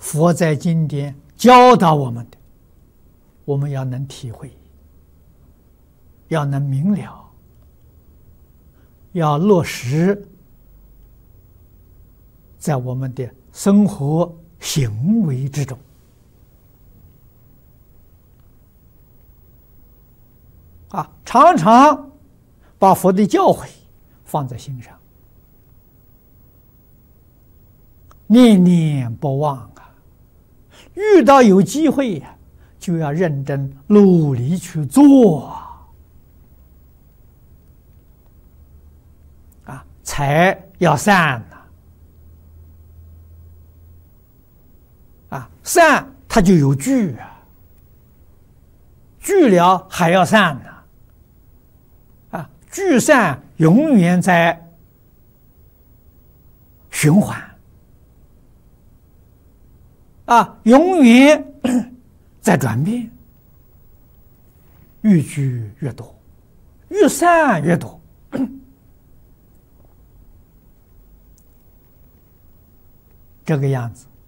佛在经典教导我们的，我们要能体会，要能明了，要落实在我们的生活行为之中。常常把佛的教诲放在心上，念念不忘啊！遇到有机会呀，就要认真努力去做财要散散它就有聚聚了还要散聚散永远在循环永远在转变，越聚越多，越散越多。这个样子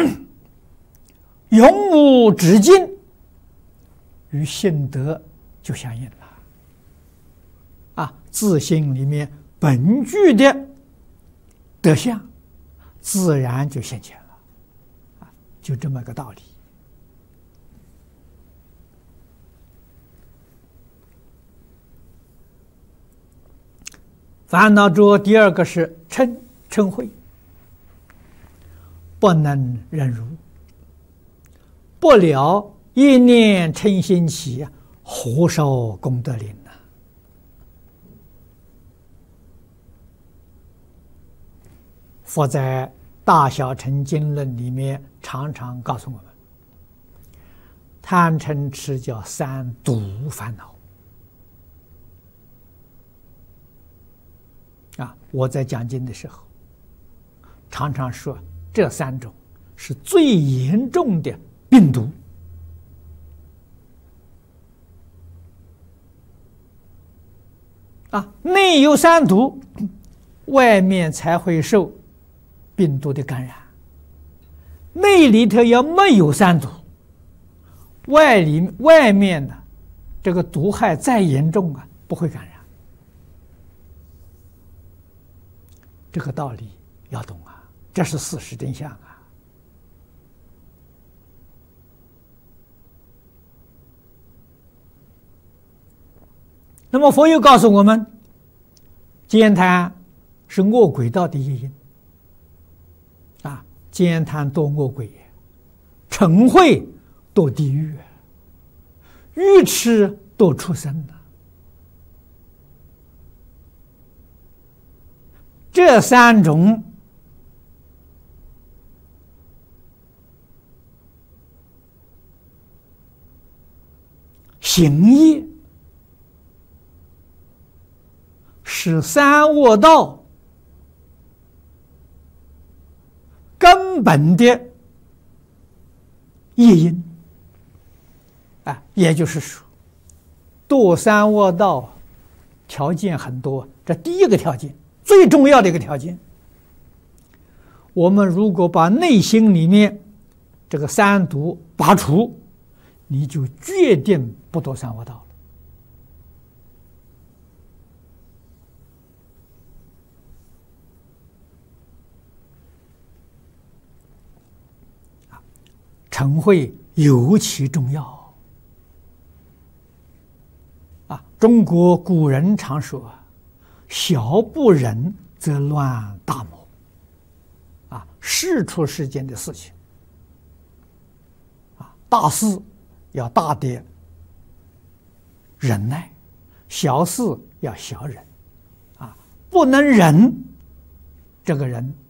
永无止境，与性德就相应了自性里面本具的德相自然就现前了就这么个道理。烦恼着第二个是嗔恚，不能忍辱，不了一念嗔心起，何受功德林佛在《大小乘经论》里面常常告诉我们，贪嗔痴叫三毒烦恼我在讲经的时候常常说，这三种是最严重的病毒内有三毒，外面才会受病毒的感染。内里头要没有三毒，外面呢，这个毒害再严重不会感染。这个道理要懂这是事实真相那么佛又告诉我们，奸贪是恶鬼道的业因奸贪堕恶鬼，嗔恚堕地狱，愚痴堕畜生这三种行业是三恶道根本的业因也就是说，堕三恶道条件很多，这第一个条件，最重要的一个条件，我们如果把内心里面这个三毒拔除，你就决定不堕三恶道了。嗔恚尤其重要中国古人常说小不忍则乱大谋事出世间的事情大事要大的忍耐，小事要小忍不能忍，这个人